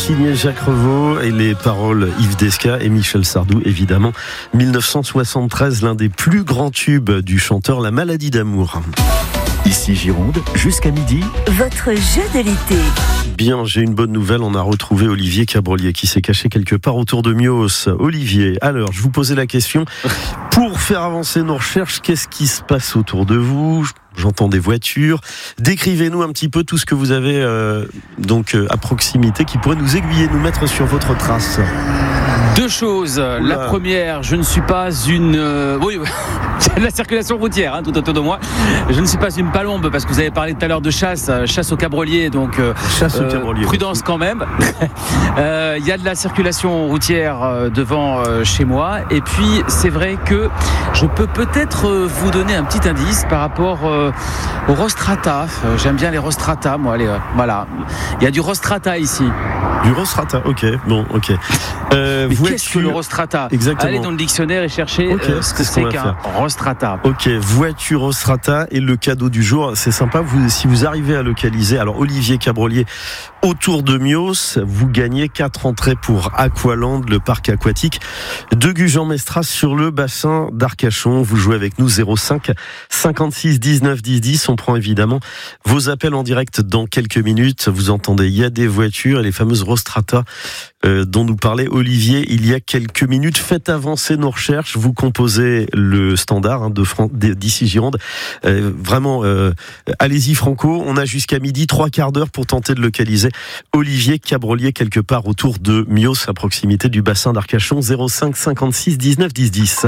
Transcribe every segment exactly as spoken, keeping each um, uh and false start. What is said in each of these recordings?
signé Jacques Revaux et les paroles Yves Desca et Michel Sardou, évidemment. mille neuf cent soixante-treize, l'un des plus grands tubes du chanteur, La maladie d'amour. Ici Gironde, jusqu'à midi. Votre jeu de l'été. Bien, j'ai une bonne nouvelle, on a retrouvé Olivier Cabrolier qui s'est caché quelque part autour de Mios. Olivier, alors je vous posais la question, pour faire avancer nos recherches, qu'est-ce qui se passe autour de vous ? J'entends des voitures. Décrivez-nous un petit peu tout ce que vous avez euh, donc euh, à proximité qui pourrait nous aiguiller, nous mettre sur votre trace. Deux choses. Oula. La première, je ne suis pas une... Euh, oui, la circulation routière hein, tout autour de moi. Je ne suis pas une palombe parce que vous avez parlé tout à l'heure de chasse, chasse au cabrolier, donc euh, chasse au cabrolier, euh, prudence quand même. Il euh, y a de la circulation routière euh, devant euh, chez moi. Et puis, c'est vrai que je peux peut-être euh, vous donner un petit indice par rapport euh, au Rostrata. Euh, j'aime bien les Rostrata, moi. Les, euh, voilà. Il y a du Rostrata ici. Du Rostrata, ok. Bon, ok. Euh, Mais qu'est-ce que le Rostrata ? Exactement. Allez dans le dictionnaire et cherchez okay, euh, ce que c'est, c'est qu'un Rostrata. Ok, voiture Rostrata et le cadeau du jour, c'est sympa. Vous, si vous arrivez à localiser, alors Olivier Cabrolier autour de Mios, vous gagnez quatre entrées pour Aqualand, le parc aquatique de Gujan-Mestras sur le bassin d'Arcachon. Vous jouez avec nous zéro cinq cinquante-six dix-neuf dix dix. On prend évidemment vos appels en direct dans quelques minutes. Vous entendez, il y a des voitures et les fameuses Rostrata euh, dont nous parlait Olivier il y a quelques minutes. Faites avancer nos recherches. Vous composez le standard hein, de Fran- d'ici Gironde. Euh, vraiment, euh, allez-y Franco. On a jusqu'à midi, trois quarts d'heure pour tenter de localiser Olivier Cabrolier quelque part autour de Mios, à proximité du bassin d'Arcachon. zéro cinq cinquante-six dix-neuf dix dix.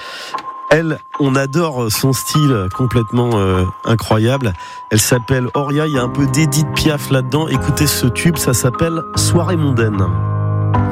Elle, on adore son style complètement euh, incroyable. Elle s'appelle Auria, il y a un peu d'Edith Piaf là-dedans. Écoutez ce tube, ça s'appelle Soirée mondaine.